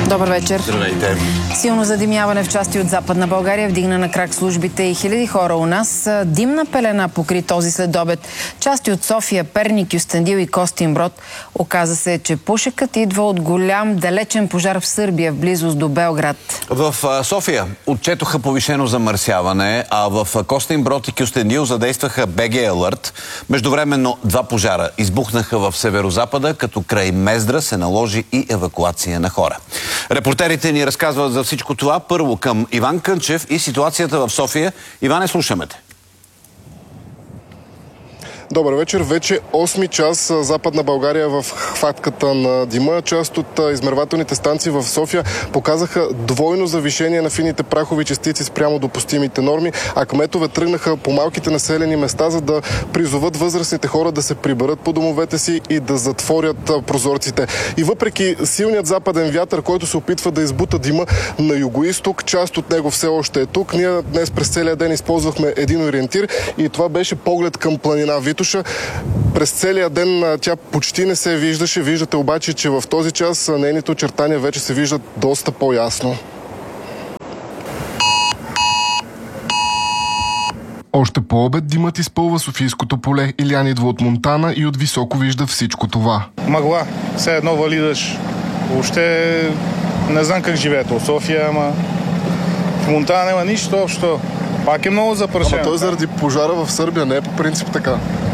Добър вечер. Здравейте. Силно задимяване в части от Западна България вдигна на крак службите и хиляди хора у нас. Димна пелена покри този следобед части от София, Перник, Кюстендил и Костинброд. Оказа се, че пушекът идва от голям далечен пожар в Сърбия, в близост до Белград. В София отчетоха повишено замърсяване, а в Костинброд и Кюстендил задействаха БГ Алърт. Междувременно два пожара избухнаха в северозапада, като край Мездра се наложи и евакуация на хора. Репортерите ни разказват за всичко това. Първо към Иван Кънчев и ситуацията в София. Иване, слушаме те. Добър вечер. Вече 8 час Западна България в хватката на дима. Част от измервателните станции в София показаха двойно завишение на фините прахови частици спрямо допустимите норми, а кметове тръгнаха по малките населени места, за да призоват възрастните хора да се приберат по домовете си и да затворят прозорците. И въпреки силният западен вятър, който се опитва да избута дима на югоизток, част от него все още е тук. Ние днес през целия ден използвахме един ориентир и това беше поглед към планина Витоша. През целия ден тя почти не се виждаше. Виждате обаче, че в този час нейните очертания вече се виждат доста по-ясно. Още по обед димът изпълва Софийското поле. Илян идва от Монтана и от високо вижда всичко това. Мъгла. Все едно вали дъжд. Въобще не знам как живеете в София, ама в Монтана няма нищо общо. Пак е много запрашено. Ама той заради пожара в Сърбия не е по принцип така.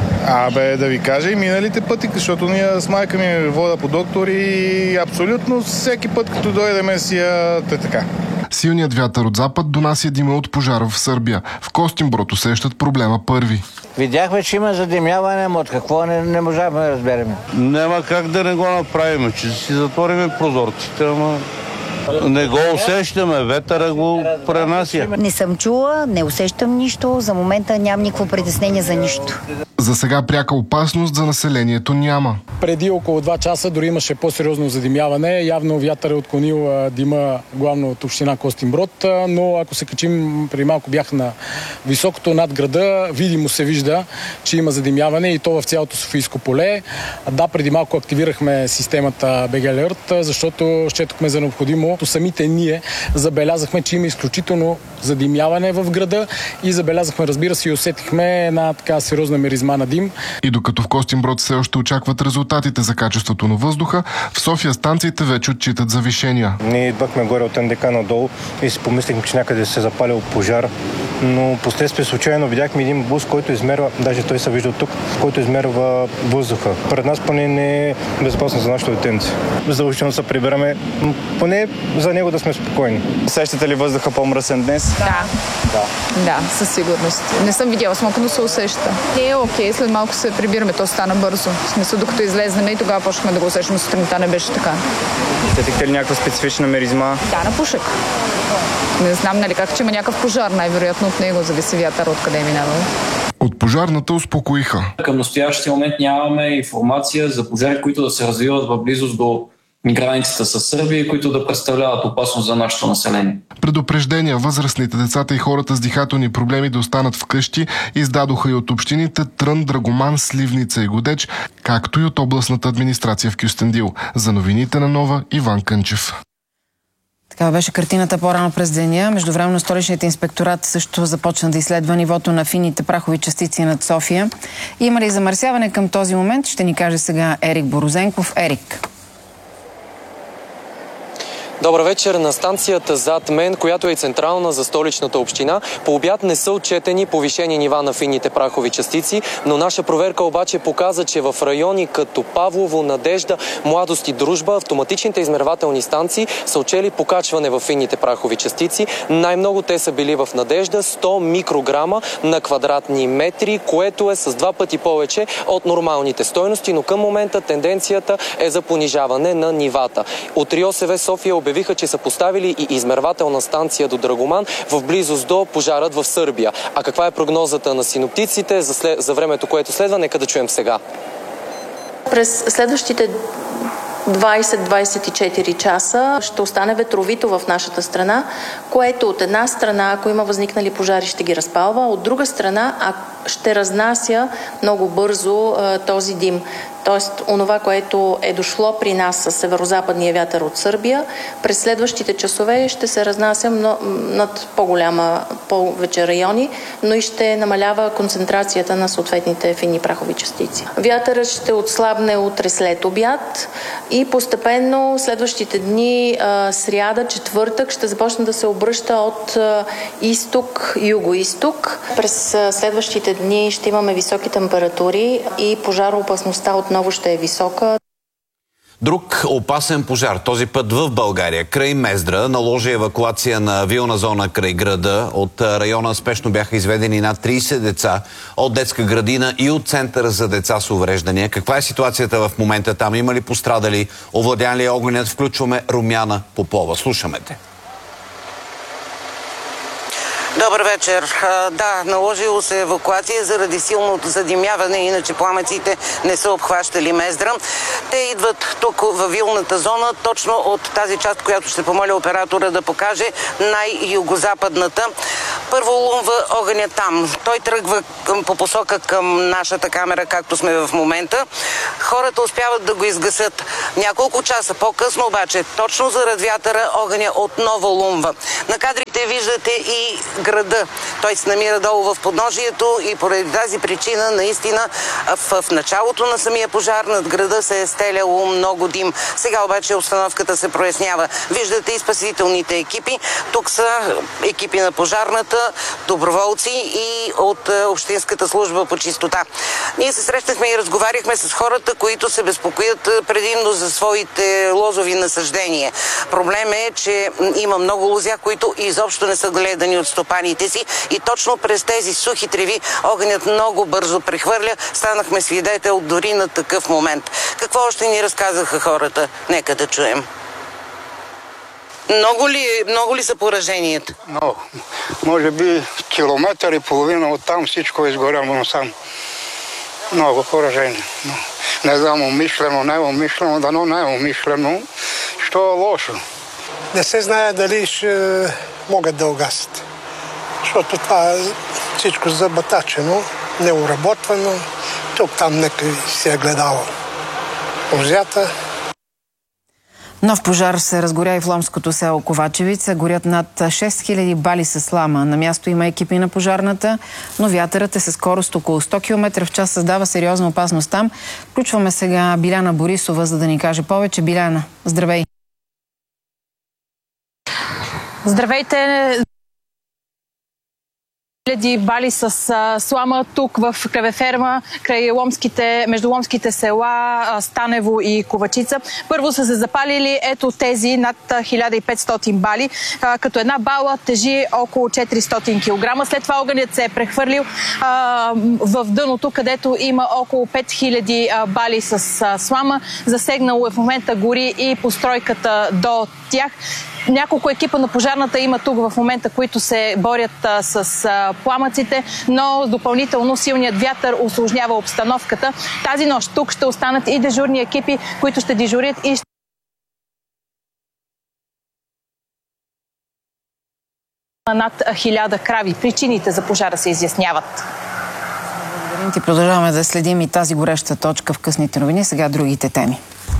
Да ви кажа и миналите пъти, защото ние с майка ми вода по доктор и абсолютно всеки път, като дойдеме си така. Силният вятър от запад донася дима от пожара в Сърбия. В Костинброд усещат проблема първи. Видяхме, че има задимяване, но от какво не можахме да разберем. Няма как да не го направим, че си затворим прозорците, ама не го усещаме, ветъра го пренася. Не съм чула, не усещам нищо, за момента нямам никакво притеснение за нищо. За сега пряка опасност за населението няма. Преди около 2 часа дори имаше по-сериозно задимяване. Явно вятър е отклонил дима главно от община Костинброд, но ако се качим, преди малко бях на високото над града, видимо се вижда, че има задимяване и то в цялото Софийско поле. Да, преди малко активирахме системата БГ Алърт, защото счетохме за необходимо. Самите ние забелязахме, че има изключително задимяване в града и забелязахме, разбира се, и усетихме една така сериозна миризма на дим. И докато в Костинброд все още очакват резултатите за качеството на въздуха, в София станциите вече отчитат завишения. Ние идвахме горе от НДК надолу и си помислихме, че някъде се запалил пожар, но последствие случайно видяхме един бус, който измерва, даже той се вижда от тук, който измерва въздуха. Пред нас поне не е безопасно за нашето детенце. Задължително се прибираме, поне за него да сме спокойни. Усещате ли въздуха по-мръсен днес? Да, със сигурност. Не съм видяла смока, но се усеща. Окей, след малко се прибираме, то стана бързо. В смисъл, докато излезнем и тогава почнахме да го усещаме, сутринта не беше така. Усетихте ли някаква специфична миризма? Да, на пушек. Не знам, как, че има някакъв пожар, най-вероятно от него зависи вятър, откъде е минавал. От пожарната успокоиха. Към настоящия момент нямаме информация за пожари, които да се развиват в близост до границата с Сърбия, които да представляват опасност за нашето население. Предупреждения възрастните, децата и хората с дихателни проблеми да останат вкъщи издадоха и от общините Трън, Драгоман, Сливница и Годеч, както и от областната администрация в Кюстендил. За новините на Нова, Иван Кънчев. Такава беше картината по-рано през деня. Междувременно столичният инспекторат също започна да изследва нивото на фините прахови частици над София. Има ли замърсяване към този момент? Ще ни каже сега Ерик Борозенков. Ерик. Добър вечер. На станцията зад мен, която е централна за столичната община, по обяд не са отчетени повишени нива на финните прахови частици, но наша проверка обаче показа, че в райони като Павлово, Надежда, Младост и Дружба, автоматичните измервателни станции са отчели покачване в финните прахови частици. Най-много те са били в Надежда, 100 микрограма на квадратни метри, което е с 2 пъти повече от нормалните стойности, но към момента тенденцията е за понижаване на нивата. От РИОСВ София обявиха, че са поставили и измервателна станция до Драгоман в близост до пожарът в Сърбия. А каква е прогнозата на синоптиците за времето, което следва? Нека да чуем сега. През следващите 20-24 часа ще остане ветровито в нашата страна, което от една страна, ако има възникнали пожари, ще ги разпалва, от друга страна, ще разнася много бързо този дим. Тоест, онова, което е дошло при нас с северо-западния вятър от Сърбия, през следващите часове ще се разнася над повече райони, но и ще намалява концентрацията на съответните фини прахови частици. Вятърът ще отслабне утре след обяд и постепенно следващите дни, сряда, четвъртък, ще започне да се обръща от изток, юго-изток. През следващите дни ще имаме високи температури и пожароопасността отново ще е висока. Друг опасен пожар, този път в България, край Мездра, наложи евакуация на вилна зона край града. От района спешно бяха изведени над 30 деца от детска градина и от Центъра за деца с увреждания. Каква е ситуацията в момента там? Има ли пострадали? Овладян ли е огънят? Включваме Румяна Попова. Слушаме те. Добър вечер. Да, наложило се евакуация заради силното задимяване, иначе пламъците не са обхващали Мездра. Те идват тук във вилната зона, точно от тази част, която ще помоля оператора да покаже, най-югозападната. Първо лумва огъня там. Той тръгва по посока към нашата камера, както сме в момента. Хората успяват да го изгасят. Няколко часа по-късно обаче, точно заради вятъра, огъня отново лумва. На кадрите виждате и града. Той се намира долу в подножието и поради тази причина наистина в началото на самия пожар над града се е стеляло много дим. Сега обаче обстановката се прояснява. Виждате и спасителните екипи. Тук са екипи на пожарната, доброволци и от Общинската служба по чистота. Ние се срещнахме и разговаряхме с хората, които се безпокоят предимно за своите лозови насъждения. Проблем е, че има много лозя, които изобщо не са гледани от стопаните си и точно през тези сухи треви огънят много бързо прехвърля. Станахме свидетел дори на такъв момент. Какво още ни разказаха хората? Нека да чуем. Много ли са пораженията? Много. Може би километър и половина оттам всичко е изгорено сам. Много поражения. Не знам, умишлено, не умишлено, дано не е умишлено. Що е лошо? Не се знае дали ще могат да угасят. Защото това е всичко забатачено, неуработвано. Тук-там някой се е гледал лозята. Нов пожар се разгоря и в ломското село Ковачевица. Горят над 6000 бали със слама. На място има екипи на пожарната, но вятърът е със скорост около 100 км в час, създава сериозна опасност там. Включваме сега Биляна Борисова, за да ни каже повече. Биляна, здравей! Здравейте! Хиляди бали с слама тук в Кръвеферма, край между ломските села Станево и Ковачица. Първо са се запалили ето тези над 1500 бали, като една бала тежи около 400 кг. След това огънят се е прехвърлил в дъното, където има около 5000 бали с слама. Засегнало е в момента гори и постройката до тях. Няколко екипа на пожарната има тук в момента, които се борят с пламъците, но допълнително силният вятър усложнява обстановката. Тази нощ тук ще останат и дежурни екипи, които ще дежурят и над 1000 крави. Причините за пожара се изясняват. Благодарим ти. Продължаваме да следим и тази гореща точка в късните новини. Сега другите теми.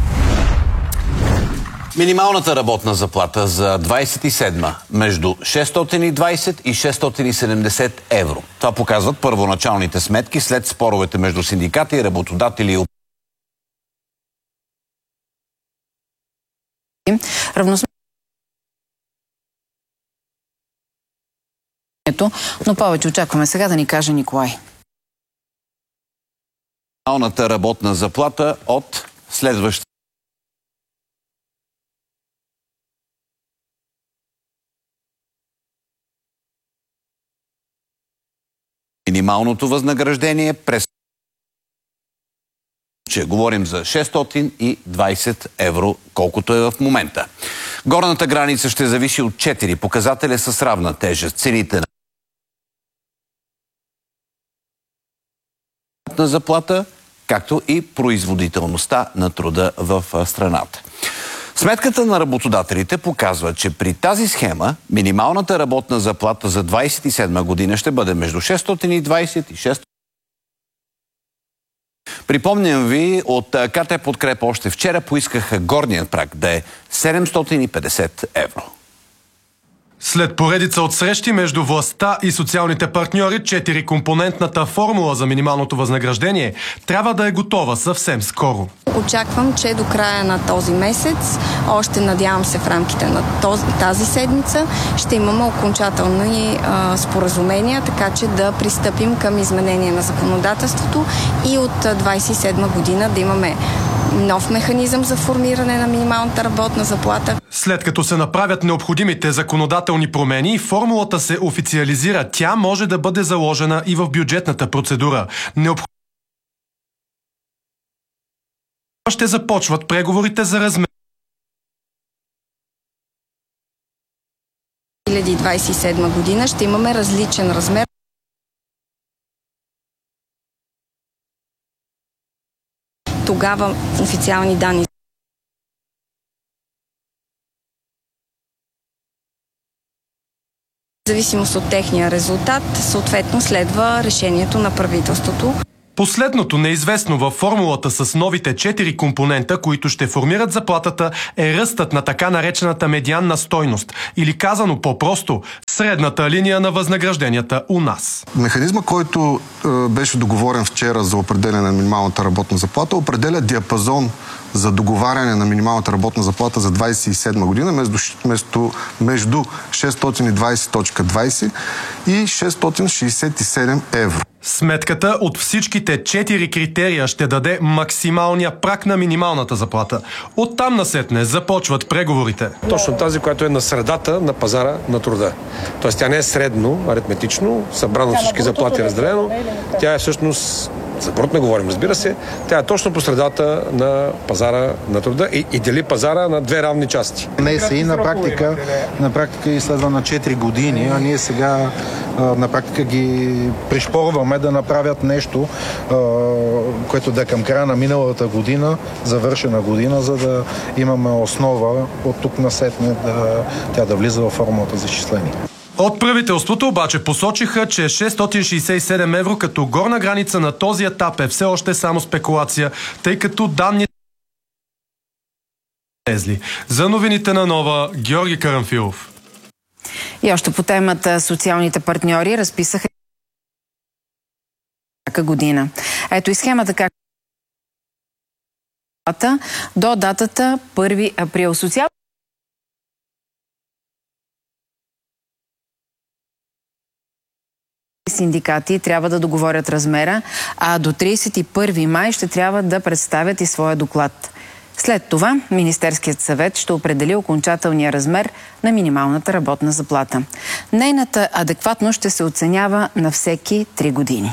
Минималната работна заплата за 27-ма между 620 и 670 евро. Това показват първоначалните сметки след споровете между синдикати и работодатели. Но повече очакваме сега да ни каже Николай. Минималната работна заплата от следващата. Минималното възнаграждение през... Говорим за 620 евро, колкото е в момента. Горната граница ще зависи от 4 показателя с равна тежест. Цените на заплата, както и производителността на труда в страната. Сметката на работодателите показва, че при тази схема минималната работна заплата за 27 година ще бъде между 620 и 600 Припомням ви, от КТ Подкрепа още вчера поискаха горният праг да е 750 евро. След поредица от срещи между властта и социалните партньори, 4-компонентната формула за минималното възнаграждение трябва да е готова съвсем скоро. Очаквам, че до края на този месец, още надявам се в рамките на тази седмица, ще имаме окончателни споразумения, така че да пристъпим към изменение на законодателството и от 27 година да имаме нов механизъм за формиране на минималната работна заплата. След като се направят необходимите законодателни промени, формулата се официализира. Тя може да бъде заложена и в бюджетната процедура. Ще започват преговорите за размер. 2027 година ще имаме различен размер. Тогава официални данни в зависимост от техния резултат, съответно следва решението на правителството. Последното неизвестно във формулата с новите 4 компонента, които ще формират заплатата, е ръстът на така наречената медианна стойност. Или казано по-просто, средната линия на възнагражденията у нас. Механизма, който беше договорен вчера за определяне на минималната работна заплата, определя диапазон за договаряне на минималната работна заплата за 27 година между 620.20 и 667 евро. Сметката от всичките 4 критерия ще даде максималния праг на минималната заплата. Оттам насетне започват преговорите. Точно тази, която е на средата на пазара на труда. Тоест тя не е средно, аритметично, събрано от всички заплати разделено. Тя е всъщност, за брут не говорим, разбира се, тя е точно по средата на пазара на труда и дели пазара на две равни части. НСИ на практика изследва на 4 години, а ние сега на практика ги пришпорваме да направят нещо, което да е към края на миналата година, завършена година, за да имаме основа от тук насетне тя да влиза в формулата за изчисление. От правителството обаче посочиха, че 667 евро като горна граница на този етап е все още само спекулация, тъй като данни лезли. За новините на Нова, Георги Карамфилов. И още по темата социалните партньори разписаха година. Ето и схемата как до датата 1 април. Синдикати трябва да договорят размера, а до 31 май ще трябва да представят и своя доклад. След това Министерският съвет ще определи окончателния размер на минималната работна заплата. Нейната адекватност ще се оценява на всеки 3 години.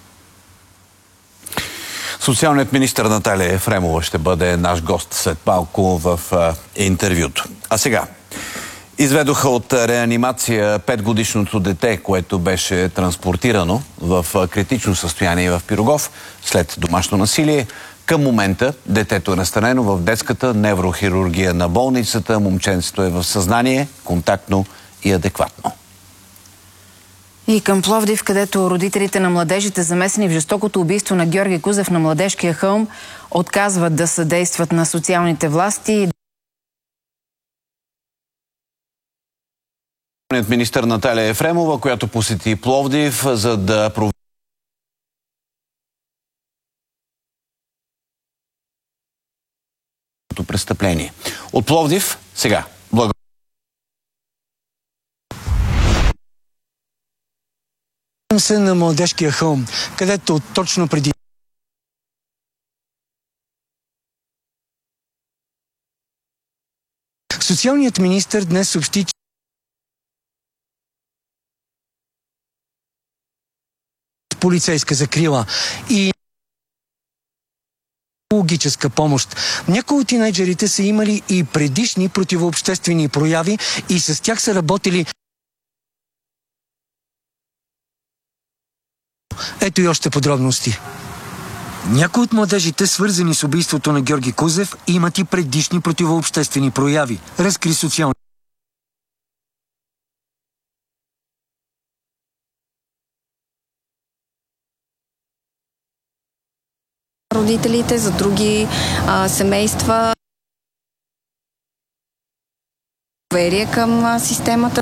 Социалният министър Наталия Ефремова ще бъде наш гост след малко в интервюто. А сега изведоха от реанимация 5-годишното дете, което беше транспортирано в критично състояние в Пирогов след домашно насилие. Към момента детето е настанено в детската неврохирургия на болницата. Момченцето е в съзнание, контактно и адекватно. И към Пловдив, където родителите на младежите, замесени в жестокото убийство на Георги Кузев на Младежкия хълм, отказват да съдействат на социалните власти. Министър Наталия Ефремова, която посети Пловдив, за да провери престъпление. От Пловдив сега. Се на Младежкия хълм, където точно преди социалният министър днес съобщи, че полицейска закрила и логическа помощ. Някои от тинейджерите са имали и предишни противообществени прояви и с тях са работили. Ето и още подробности. Някои от младежите, свързани с убийството на Георги Кузев, имат и предишни противообществени прояви, разкри социални. родителите, за други семейства. Доверие към системата.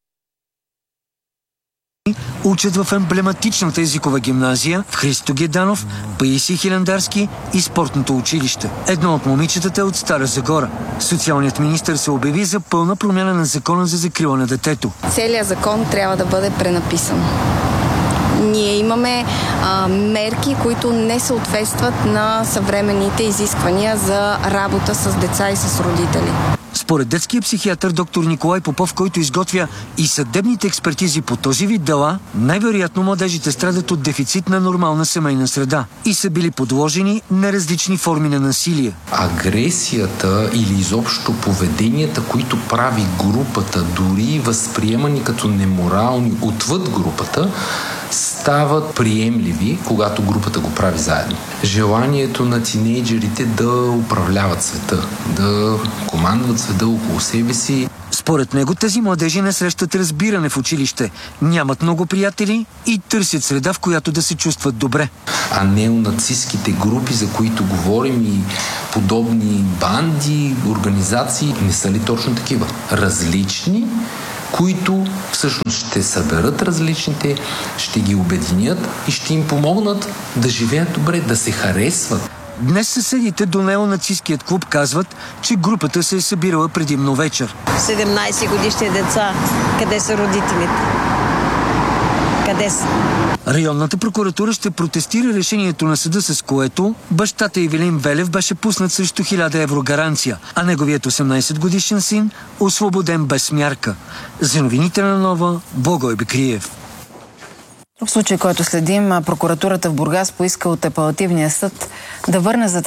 Учат в емблематичната езикова гимназия в Христо Геданов, Паисий Хилендарски и спортното училище. Едно от момичетата е от Стара Загора. Социалният министър се обяви за пълна промяна на закона за закрила на детето. Целият закон трябва да бъде пренаписан. Ние имаме мерки, които не съответстват на съвременните изисквания за работа с деца и с родители. Според детския психиатър доктор Николай Попов, който изготвя и съдебните експертизи по този вид дела, най-вероятно младежите страдат от дефицит на нормална семейна среда и са били подложени на различни форми на насилие. Агресията или изобщо поведенията, които прави групата, дори възприемани като неморални отвъд групата, стават приемливи, когато групата го прави заедно. Желанието на тинейджерите да управляват света, да командват света около себе си. Според него тези младежи не срещат разбиране в училище, нямат много приятели и търсят среда, в която да се чувстват добре. А неонацистските групи, за които говорим, и подобни банди, организации, не са ли точно такива? Различни, които всъщност ще съберат различните, ще ги обединят и ще им помогнат да живеят добре, да се харесват. Днес съседите до неонацистският клуб казват, че групата се е събирала предимно вечер. 17 годишни деца. Къде са родителите? Къде са? Районната прокуратура ще протестира решението на съда, с което бащата Ивелин Велев беше пуснат срещу 1000 евро гаранция, а неговият 18-годишен син освободен без мярка. За новините на Нова, Благой Бекриев. В случай, който следим, прокуратурата в Бургас поиска от апелативния съд да върне за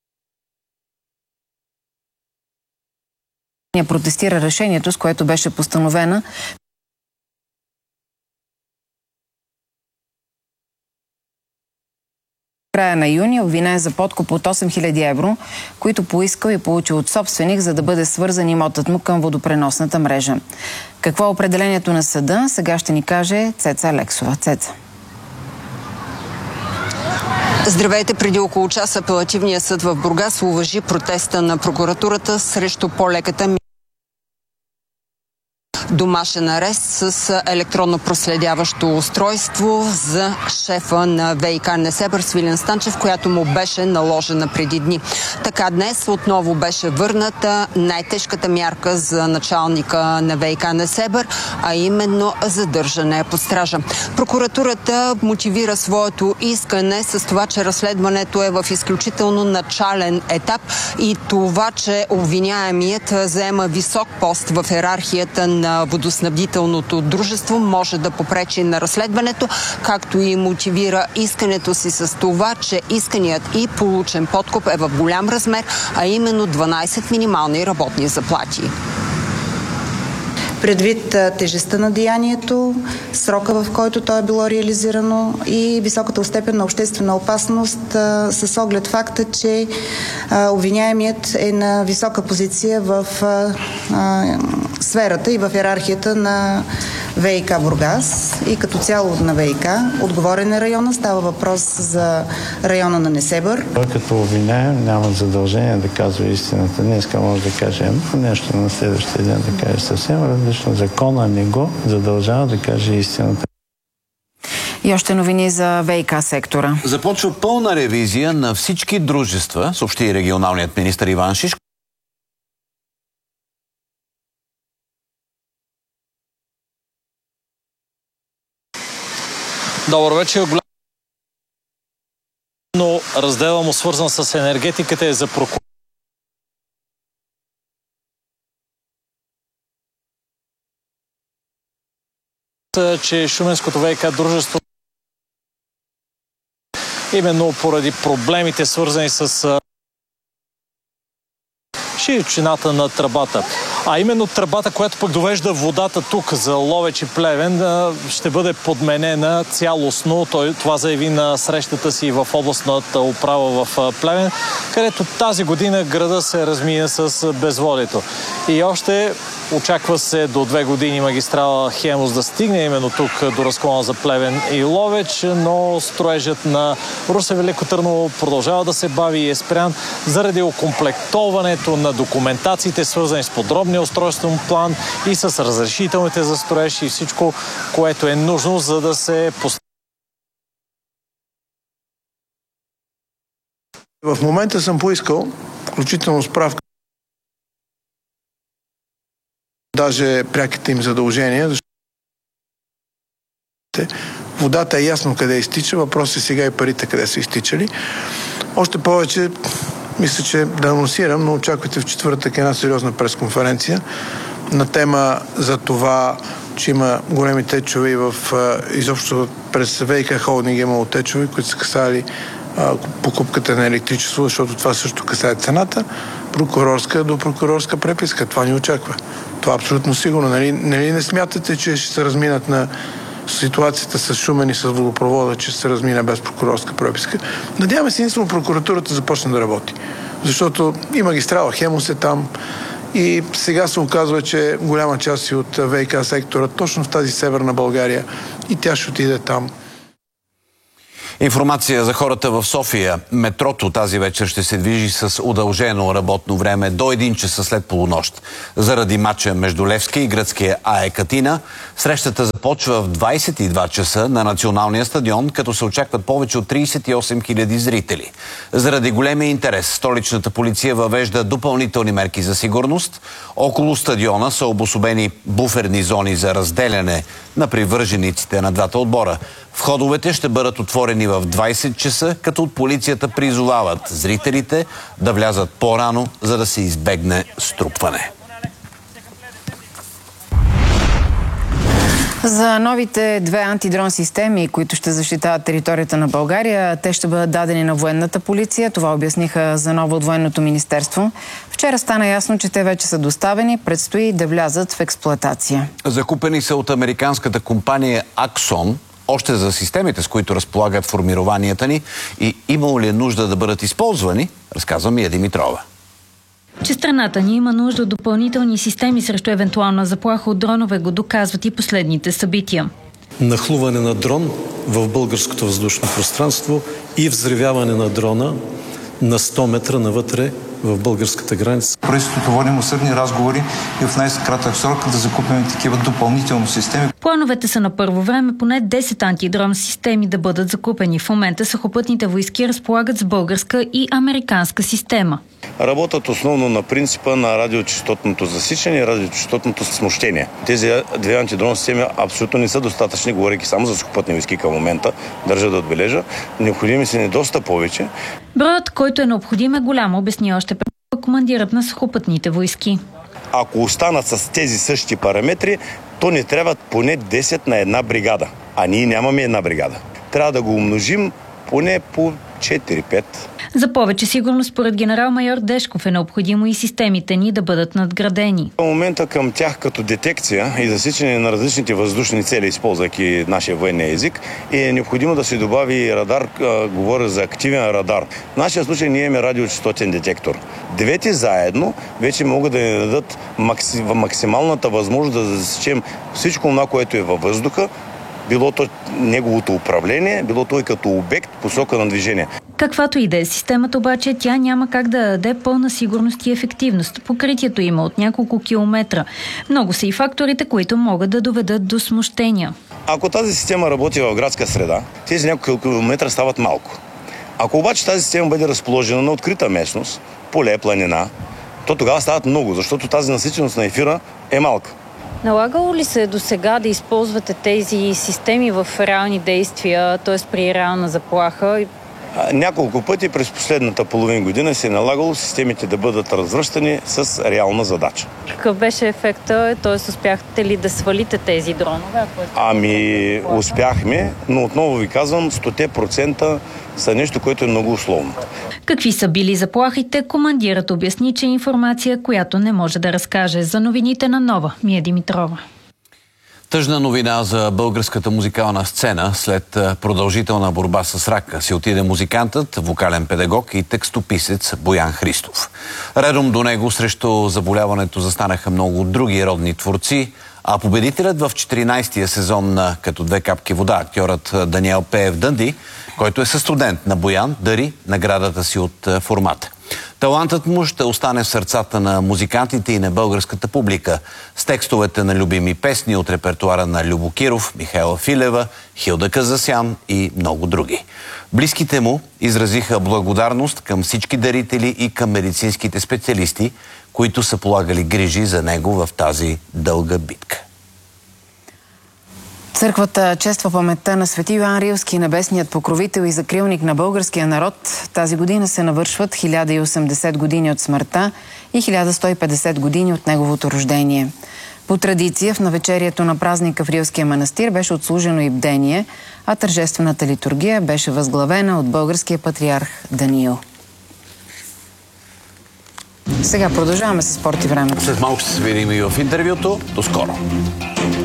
протестира решението, с което беше постановена края на юни, обвинен за подкуп от 8000 евро, които поискал и получил от собственик, за да бъде свързан имотът му към водопреносната мрежа. Какво е определението на съда? Сега ще ни каже Цеца Алексова. Цеца. Здравейте! Преди около час апелативният съд в Бургас уважи протеста на прокуратурата срещу по-леката домашен арест с електронно проследяващо устройство за шефа на ВиК Несебър Свилен Станчев, която му беше наложена преди дни. Така днес отново беше върната най-тежката мярка за началника на ВиК Несебър, а именно задържане под стража. Прокуратурата мотивира своето искане с това, че разследването е в изключително начален етап и това, че обвиняемият заема висок пост в йерархията на водоснабдителното дружество, може да попречи на разследването, както и мотивира искането си с това, че исканият и получен подкуп е в голям размер, а именно 12 минимални работни заплати. Предвид тежестта на деянието, срока, в който то е било реализирано и високата степен на обществена опасност, с оглед факта, че обвиняемият е на висока позиция в сферата и в йерархията на ВиК Бургас и като цяло на ВиК. Отговорен е района, става въпрос за района на Несебър. Като обвиняем няма задължение да казва истината. Днеска може да каже нещо, на следващия ден да каже съвсем различно. Закона не го задължава да каже истината. И още новини за ВиК сектора. Започва пълна ревизия на всички дружества, съобщи регионалният министър Иван Шишков. Добър вечер. Но разделът му, свързан с енергетиката, е за прокуратурата, че Шуменското ВиК дружество именно поради проблемите, свързани с широчината на тръбата. А именно тръбата, която пък довежда водата тук за Ловеч и Плевен, ще бъде подменена цялостно. Това заяви на срещата си в областната управа в Плевен, където тази година града се размина с безводието. И още Очаква се до 2 години магистрала Хемус да стигне именно тук до разклона за Плевен и Ловеч, но строежът на Русе Велико Търново продължава да се бави и е спрян заради окомплектоването на документациите, свързани с подробния устройствен план и с разрешителните за строеж и всичко, което е нужно, за да се постигне. В момента съм поискал, включително справка, даже пряките им задължения, защото водата е ясно къде изтича, въпросът е сега и парите къде са изтичали. Още повече, мисля, че да анонсирам, но очаквайте в четвъртък една сериозна пресконференция на тема за това, че има големи течове и изобщо през ВиК холдинг имало течове, които са касали покупката на електричество, защото това също касае цената, прокурорска до прокурорска преписка. Това ни очаква. Това е абсолютно сигурно. Нали не смятате, че ще се разминат на ситуацията с Шумен и с водопровода, че се размина без прокурорска преписка? Надяваме се, единствено прокуратурата започне да работи. Защото и магистрала Хемус е там, и сега се оказва, че голяма част от ВиК сектора точно в тази северна България и тя ще отиде там. Информация за хората в София. Метрото тази вечер ще се движи с удължено работно време до 1 часа след полунощ. Заради матча между Левски и гръцкия АЕК Атина, срещата започва в 22 часа на Националния стадион, като се очакват повече от 38 000 зрители. Заради големия интерес, столичната полиция въвежда допълнителни мерки за сигурност. Около стадиона са обособени буферни зони за разделяне на привържениците на двата отбора. Входовете ще бъдат отворени в 20 часа, като от полицията призовават зрителите да влязат по-рано, за да се избегне струпване. За новите 2 антидрон системи, които ще защитават територията на България, те ще бъдат дадени на военната полиция. Това обясниха за ново от Военното министерство. Вчера стана ясно, че те вече са доставени, предстои да влязат в експлоатация. Закупени са от американската компания Axon, още за системите, с които разполагат формированията ни, и имало ли е нужда да бъдат използвани, разказва Мия Димитрова. Че страната ни има нужда от допълнителни системи срещу евентуална заплаха от дронове, го доказват и последните събития. Нахлуване на дрон в българското въздушно пространство и взривяване на дрона на 100 метра навътре в българската граница. Правителството водим усърдни разговори и в най-кратък срок да закупим такива допълнителни системи. Плановете са на първо време поне 10 антидрон системи да бъдат закупени. В момента сухопътните войски разполагат с българска и американска система. Работят основно на принципа на радиочестотното засичане и радиочестотното смущение. Тези 2 антидрон системи абсолютно не са достатъчни, говорейки само за сухопътни войски към момента. Държа да отбележа. Необходими са ни доста повече. Броят, който е необходим, е голям, обясни още командирът на сухопътните войски. Ако останат с тези същи параметри, то ни трябват поне 10 на една бригада. А ние нямаме една бригада. Трябва да го умножим поне по 4-5. За повече сигурност, според генерал-майор Дешков, е необходимо и системите ни да бъдат надградени. В момента към тях като детекция и засичане на различните въздушни цели, използвайки нашия военния език, е необходимо да се добави радар, говоря за активен радар. В нашия случай ние имаме радиочестотен детектор. 9 заедно вече могат да ни дадат максималната възможност да засечем всичко това, което е във въздуха, било то неговото управление, било то и като обект, посока на движение. Каквато и да е системата, обаче тя няма как да даде пълна сигурност и ефективност. Покритието има от няколко километра. Много са и факторите, които могат да доведат до смущения. Ако тази система работи в градска среда, тези няколко километра стават малко. Ако обаче тази система бъде разположена на открита местност, поле, планина, то тогава стават много, защото тази насиченост на ефира е малка. Налагало ли се до сега да използвате тези системи в реални действия, т.е. при реална заплаха? Няколко пъти през последната половин година се е налагало системите да бъдат развръщани с реална задача. Какъв беше ефекта? Т.е. успяхте ли да свалите тези дронове? Успяхме, но отново ви казвам, 100% са нещо, което е много условно. Какви са били заплахите? Командирът обясни, че информация, която не може да разкаже. За новините на Нова, Мия Димитрова. Тъжна новина за българската музикална сцена. След продължителна борба с рака си отиде музикантът, вокален педагог и текстописец Боян Христов. Редом до него срещу заболяването застанаха много други родни творци, а победителят в 14-тия сезон на "Като две капки вода", актьорът Даниел Пеев Дънди, който е състудент на Боян, дари наградата си от Формата. Талантът му ще остане в сърцата на музикантите и на българската публика с текстовете на любими песни от репертуара на Любо Киров, Михаела Филева, Хилда Казасян и много други. Близките му изразиха благодарност към всички дарители и към медицинските специалисти, които са полагали грижи за него в тази дълга битка. Църквата чества паметта на свети Йоан Рилски, небесният покровител и закрилник на българския народ. Тази година се навършват 1080 години от смъртта и 1150 години от неговото рождение. По традиция в навечерието на празника в Рилския манастир беше отслужено и бдение, а тържествената литургия беше възглавена от българския патриарх Даниил. Сега продължаваме с спорт и времето. След малко ще се видим и в интервюто. До скоро!